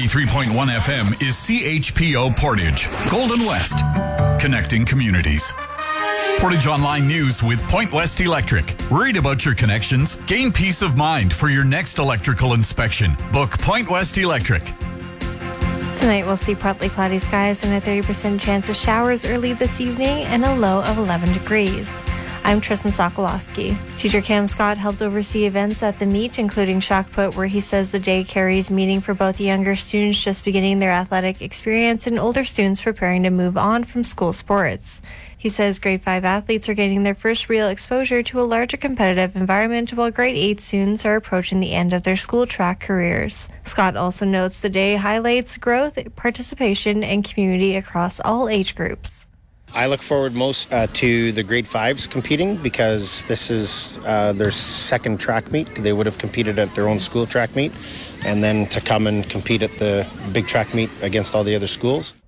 93.1 FM is CHPO Portage, Golden West, connecting communities. Portage Online News with Point West Electric. Worried about your connections? Gain peace of mind for your next electrical inspection. Book Point West Electric. Tonight we'll see partly cloudy skies and a 30% chance of showers early this evening and a low of 11 degrees. I'm Tristan Sokolowski. Teacher Cam Scott helped oversee events at the meet, including Shock Put, where he says the day carries meaning for both younger students just beginning their athletic experience and older students preparing to move on from school sports. He says grade 5 athletes are getting their first real exposure to a larger competitive environment, while grade 8 students are approaching the end of their school track careers. Scott also notes the day highlights growth, participation, and community across all age groups. I look forward most to the grade 5s competing, because this is their second track meet. They would have competed at their own school track meet, and then to come and compete at the big track meet against all the other schools.